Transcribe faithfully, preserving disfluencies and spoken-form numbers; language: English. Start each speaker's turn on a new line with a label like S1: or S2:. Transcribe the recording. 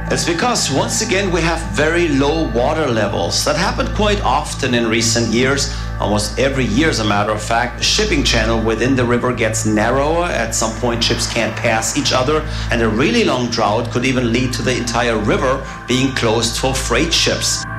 S1: It's because, once again, we have very low water levels. That happened quite often in recent years. Almost every year, as a matter of fact, the shipping channel within the river gets narrower. At some point, ships can't pass each other, and a really long drought could even lead to the entire river being closed for freight ships.